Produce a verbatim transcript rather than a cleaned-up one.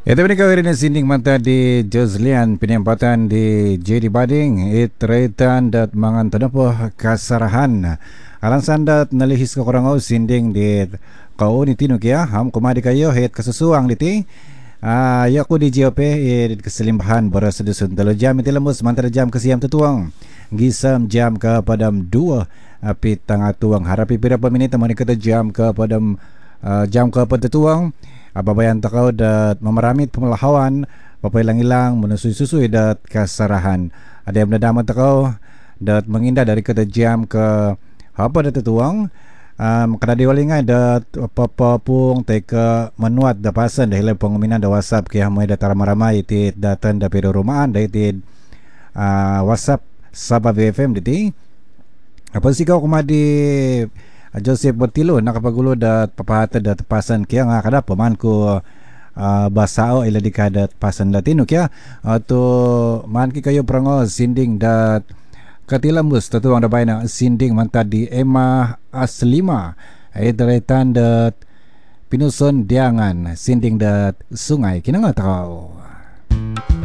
Ito ni kawirin ng sinding mata di Joslian penempatan di J D Bading itretan dat mangan tanapo kasarahan alang sandat nalihis ka kurang sinding di kau ni tinu kya ham kumadi kayo het kasusuang diti ah ya ko di J O P it keselimbahan beras sedusun telo jam itilamus mantara jam kesiam tutuang gisam jam ke padam dua api tangah tuang harapi pira peminit temani kata jam ke padam uh, jam ke padam ababayan takau dat memeramit pemelahawan papailang-ilang menusui-susui dat kasarahan ada yang menadaman takau dat mengindah dari kata jam ke apa dat tuang um, kada diwalingai dat apa-apa pung teka menuat da pasan da hilai penguminan da WhatsApp kia hamai dat ramai-ramai iti datan da pedo rumaan da iti uh, WhatsApp Sabah B F M diti apa sih kau kumadi Joseph Bertilo nakapagulo dat papahata dat pasan kaya nga kada paman ko uh, basao ila di kadat pasan latino kaya ato man ki kayo prango sinding dat katilamus tatuang dabay na sinding manta di Emma Aslima ay daretan dat pinuson diangan sinding dat sungai kinanga tao